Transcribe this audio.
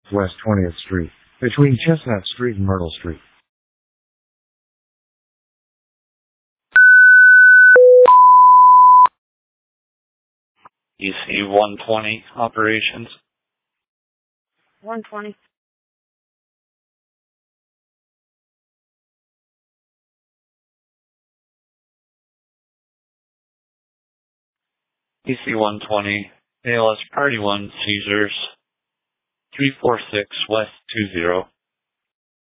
West 20th Street, between Chestnut Street and Myrtle Street. EC 120 operations. 120. EC 120, ALS Party 1, Caesars, 346 West 20.